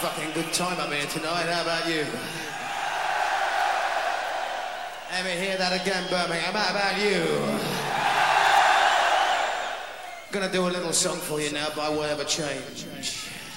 fucking good time up here tonight. How about you? Let me hear that again, Birmingham. How about you? Gonna do a little song for you now by way of a change.